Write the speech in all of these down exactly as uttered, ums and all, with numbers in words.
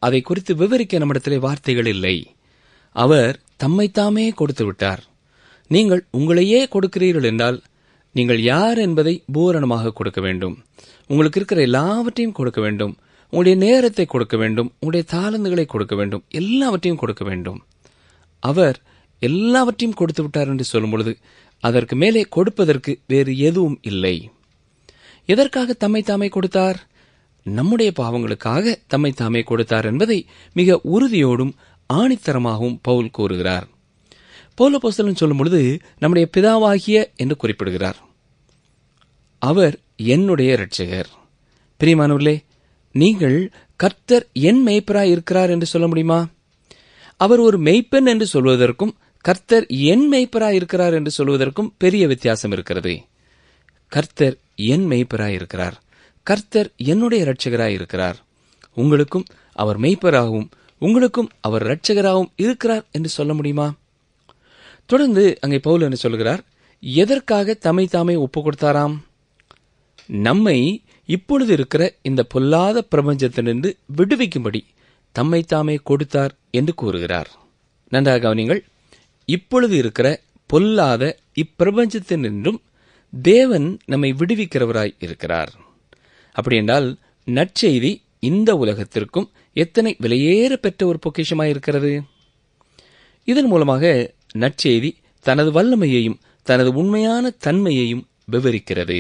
அதை குறித்து விவரிக்க நம்மிடத்திலே வார்த்தைகள் இல்லை. அவர் தம்மைத்தாமே கொடுத்து விட்டார். நீங்கள் உங்களையே கொடுக்கிறீர்கள் என்றால் நீங்கள் யார் என்பதை பூரணமாக கொடுக்க வேண்டும். உங்களுக்கு இருக்கிற எல்லாவற்றையும் கொடுக்க வேண்டும். உங்களுடைய நேரத்தை கொடுக்க வேண்டும். உங்களுடைய தாளந்துகளை கொடுக்க வேண்டும். எல்லாவற்றையும் கொடுக்க வேண்டும். அவர் எல்லாவற்றையும் கொடுத்து விட்டார் என்று சொல்லும் பொழுது அதற்கு மேலே கொடுப்பதற்கு வேறு எதுவும் இல்லை. எதற்காக தம்மை தாமே கொடுத்தார்? நம்முடைய பாவங்களுக்காக தம்மை தாமே கொடுத்தார் என்பதை மிக உறுதியோடும் ஆணித்தரமாகவும் பவுல் கூறுகிறார். பவுல் அப்போஸ்தலன் சொல்லும் பொழுது நம்முடைய பிதாவாகிய என்று குறிப்பிடுகிறார். அவர் என்னுடைய இரட்சகர். பிரியமானவர்களே, நீங்கள் கர்த்தர் என் மேய்ப்பராய் இருக்கிறார் என்று சொல்ல முடியுமா? அவர் ஒரு மேய்ப்பன் என்று சொல்வதற்கும் கர்த்தர் என் மேய்ப்பராய் இருக்கிறார் என்று சொல்வதற்கும் பெரிய வித்தியாசம் இருக்கிறது. கர்த்தர் என் மேய்ப்பராய் இருக்கிறார். கர்த்தர் என்னுடைய இரட்சகராய் இருக்கிறார். உங்களுக்கும் அவர் மேய்ப்பராகவும் உங்களுக்கும் அவர் இரட்சகராகவும் இருக்கிறார் என்று சொல்ல முடியுமா? தொடர்ந்து அங்கே பவுல் என்ன சொல்கிறார்? எதற்காக தம்மை தாமே ஒப்பு கொடுத்தாராம்? நம்மை இப்பொழுது இருக்கிற இந்த பொல்லாத பிரபஞ்சத்தினின்று விடுவிக்கும்படி தம்மை தாமே கொடுத்தார் என்று கூறுகிறார். நன்றாக கவனிங்கள். இப்பொழுது இருக்கிற பொல்லாத இப்பிரபஞ்சத்தினின்றும் தேவன் நம்மை விடுவிக்கிறவராய் இருக்கிறார். அப்படி என்றால் நற்செய்தி இந்த உலகத்திற்கும் எத்தனை விலையேற பெற்ற ஒரு பொக்கிஷமாயிருக்கிறது. இதன் மூலமாக நற்செய்தி தனது வல்லமையையும் தனது உண்மையான தன்மையையும் விவரிக்கிறது.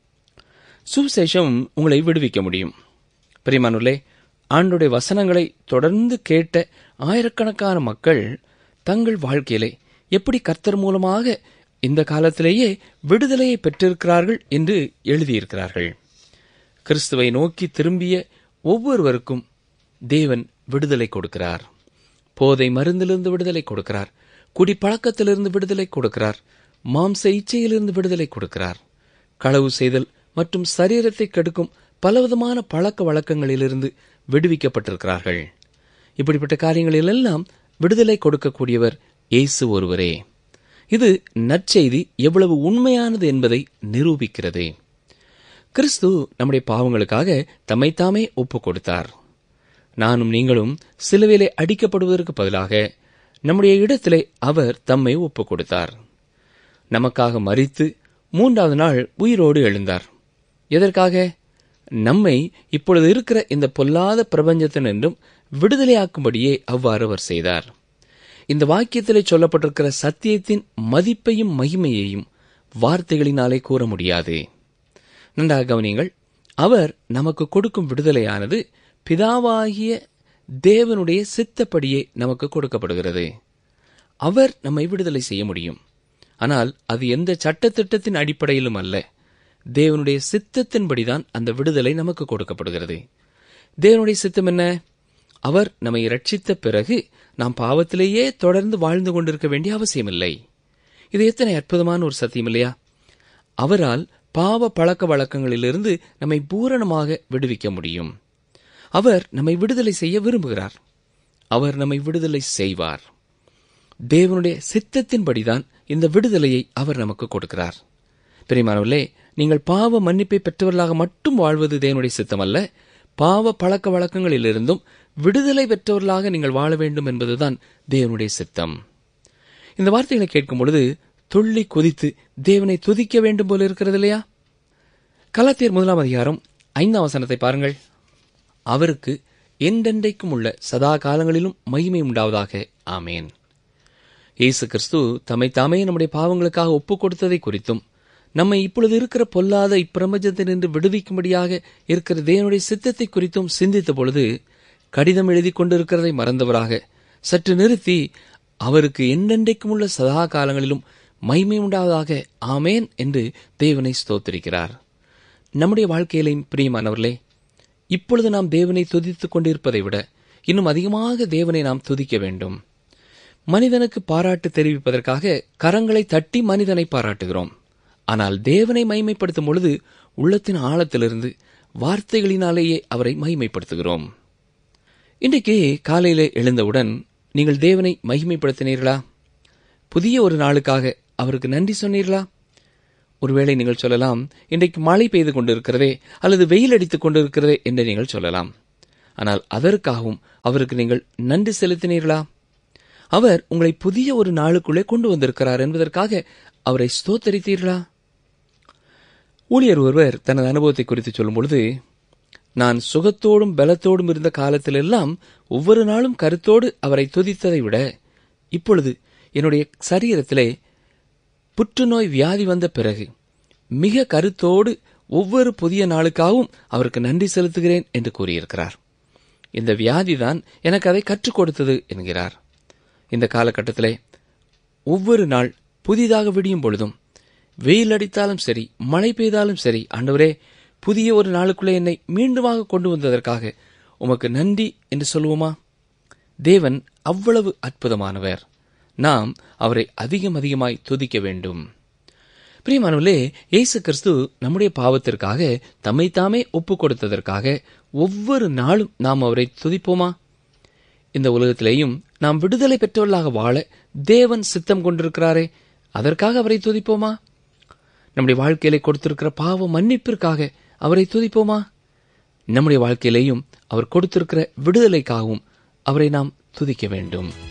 சுவிசேஷம் உங்களை விடுவிக்க முடியும். பிரியமானவர்களே, ஆண்டவருடைய வசனங்களை தொடர்ந்து கேட்ட ஆயிரக்கணக்கான மக்கள் தங்கள் வாழ்க்கையிலே எப்படி கர்த்தர் மூலமாக இந்த காலத்திலேயே விடுதலையை பெற்றிருக்கிறார்கள் என்று எழுதியிருக்கிறார்கள். கிறிஸ்துவை நோக்கி திரும்பிய ஒவ்வொருவருக்கும் தேவன் விடுதலை கொடுக்கிறார். போதை மருந்திலிருந்து விடுதலை கொடுக்கிறார். குடிப்பழக்கத்திலிருந்து விடுதலை கொடுக்கிறார். மாம்ச இச்சையிலிருந்து விடுதலை கொடுக்கிறார். களவு செய்தல் மற்றும் சரீரத்தை கெடுக்கும் பலவிதமான பழக்க வழக்கங்களிலிருந்து விடுவிக்கப்பட்டிருக்கிறார்கள். இப்படிப்பட்ட காரியங்களிலெல்லாம் விடுதலை கொடுக்கக்கூடியவர் இயேசு ஒருவரே. இது நற்செய்தி எவ்வளவு உண்மையானது என்பதை நிரூபிக்கிறது. கிறிஸ்து நம்முடைய பாவங்களுக்காக தம்மைத்தாமே ஒப்புக் கொடுத்தார். நானும் நீங்களும் சிலுவையிலே அடிக்கப்படுவதற்கு பதிலாக நம்முடைய இடத்திலே அவர் தம்மை ஒப்புக் கொடுத்தார். நமக்காக மரித்து மூன்றாவது நாள் உயிரோடு எழுந்தார். எதற்காக? நம்மை இப்பொழுது இருக்கிற இந்த பொல்லாத பிரபஞ்சத்தினின்றும் விடுதலையாக்கும்படியே அவ்வாறு அவர் செய்தார். இந்த வாக்கியத்திலே சொல்லப்பட்டிருக்கிற சத்தியத்தின் மதிப்பையும் மகிமையையும் வார்த்தைகளினாலே கூற முடியாது. நன்றாக கவனியுங்கள். அவர் நமக்கு கொடுக்கும் விடுதலையானது பிதாவாகிய தேவனுடைய சித்தப்படியே நமக்கு கொடுக்கப்படுகிறது. அவர் நம்மை விடுதலை செய்ய முடியும். ஆனால் அது எந்த சட்டத்திட்டத்தின் அடிப்படையிலும் அல்ல. தேவனுடைய சித்தத்தின்படிதான் அந்த விடுதலை நமக்கு கொடுக்கப்படுகிறது. தேவனுடைய சித்தம் என்ன? அவர் நம்மை ரட்சித்த பிறகு நாம் பாவத்திலேயே தொடர்ந்து வாழ்ந்து கொண்டிருக்க வேண்டிய அவசியமில்லை. இது எத்தனை அற்புதமான ஒரு சத்தியம் இல்லையா? அவரால் பாவ பழக்க வழக்கங்களிலிருந்து நம்மை பூரணமாக விடுவிக்க முடியும். அவர் நம்மை விடுதலை செய்ய விரும்புகிறார். அவர் நம்மை விடுதலை செய்வார். தேவனுடைய சித்தத்தின்படிதான் இந்த விடுதலையை அவர் நமக்கு கொடுக்கிறார். பிரியமானவர்களே, நீங்கள் பாவ மன்னிப்பை பெற்றவர்களாக மட்டும் வாழ்வது தேவனுடைய சித்தம் அல்ல. பாவ பழக்க வழக்கங்களிலிருந்தும் விடுதலை பெற்றவர்களாக நீங்கள் வாழ வேண்டும் என்பதுதான் தேவனுடைய சித்தம். இந்த வார்த்தைகளை கேட்கும் பொழுது துள்ளி குதித்து தேவனை துதிக்க வேண்டும் போல இருக்கிறது இல்லையா? கலாத்தியர் முதலாம் அதிகாரம் ஐந்தாம் வசனத்தை பாருங்கள். அவருக்கு என்றென்றைக்கும் உள்ள சதா காலங்களிலும் மகிமை உண்டாவதாக. ஆமேன். இயேசு கிறிஸ்து தம்மை தாமே நம்முடைய பாவங்களுக்காக ஒப்புக் கொடுத்ததை குறித்தும் நம்மை இப்பொழுது இருக்கிற பொல்லாத இப்பிரபஞ்சத்தினின்று விடுவிக்கும்படியாக இருக்கிற தேவனுடைய சித்தத்தை குறித்தும் சிந்தித்த பொழுது கடிதம் எழுதி கொண்டிருக்கிறதை மறந்தவராக சற்று நிறுத்தி அவருக்கு என்றென்றைக்கும் உள்ள சதா காலங்களிலும் மகிமை உண்டாவதாக ஆமேன் என்று தேவனை ஸ்தோத்திரிக்கிறார். நம்முடைய வாழ்க்கையிலையும் பிரியமானவர்களே, இப்பொழுது நாம் தேவனை துதித்துக் கொண்டிருப்பதை விட இன்னும் அதிகமாக தேவனை நாம் துதிக்க வேண்டும். மனிதனுக்கு பாராட்டு தெரிவிப்பதற்காக கரங்களை தட்டி மனிதனை பாராட்டுகிறோம். ஆனால் தேவனை மகிமைப்படுத்தும் பொழுது உள்ளத்தின் ஆழத்திலிருந்து வார்த்தைகளினாலேயே அவரை மகிமைப்படுத்துகிறோம். இன்றைக்கு காலையிலே எழுந்தவுடன் நீங்கள் தேவனை மகிமைப்படுத்தினீர்களா? புதிய ஒரு நாளுக்காக அவருக்கு நன்றி சொன்னீர்களா? ஒருவேளை நீங்கள் சொல்லலாம், இன்றைக்கு மழை பெய்து கொண்டிருக்கிறதே அல்லது வெயில் அடித்துக் கொண்டிருக்கிறதே என்று நீங்கள் சொல்லலாம். ஆனால் அதற்காகவும் அவருக்கு நீங்கள் நன்றி செலுத்தினீர்களா? அவர் உங்களை புதிய ஒரு நாளுக்குள்ளே கொண்டு வந்திருக்கிறார் என்பதற்காக அவரை ஸ்தோத்தரித்தீர்களா? ஊழியர் ஒருவர் தனது அனுபவத்தை குறித்து சொல்லும் பொழுது, நான் சுகத்தோடும் பலத்தோடும் இருந்த காலத்திலெல்லாம் ஒவ்வொரு நாளும் கருத்தோடு அவரை துதித்ததை விட இப்பொழுது என்னுடைய சரீரத்திலே புற்றுநோய் வியாதி வந்த பிறகு மிக கருத்தோடு ஒவ்வொரு புதிய நாளுக்காகவும் அவருக்கு நன்றி செலுத்துகிறேன் என்று கூறியிருக்கிறார். இந்த வியாதிதான் எனக்கு அதை கற்றுக் கொடுத்தது என்கிறார். இந்த காலகட்டத்திலே ஒவ்வொரு நாள் புதிதாக விடியும் பொழுதும் வெயில் அடித்தாலும் சரி, மழை பெய்தாலும் சரி, ஆண்டவரே, புதிய ஒரு நாளுக்குள்ளே என்னை மீண்டுமாக கொண்டு வந்ததற்காக உமக்கு நன்றி என்று சொல்லுவோமா? தேவன் அவ்வளவு அற்புதமானவர். நாம் அவரை அதிகம் அதிகமாய் துதிக்க வேண்டும். பிரியமானவர்களே, இயேசு கிறிஸ்து நம்முடைய பாவத்திற்காக தம்மை தாமே ஒப்புக் கொடுத்ததற்காக ஒவ்வொரு நாளும் நாம் அவரை துதிப்போமா? இந்த உலகத்திலேயும் நாம் விடுதலை பெற்றவர்களாக வாழ தேவன் சித்தம் கொண்டிருக்கிறாரே, அதற்காக அவரை துதிப்போமா? நம்முடைய வாழ்க்கையிலே கொடுத்திருக்கிற பாவ மன்னிப்பிற்காக அவரை துதிப்போமா? நம்முடைய வாழ்க்கையிலேயும் அவர் கொடுத்திருக்கிற விடுதலைக்காகவும் அவரை நாம் துதிக்க வேண்டும்.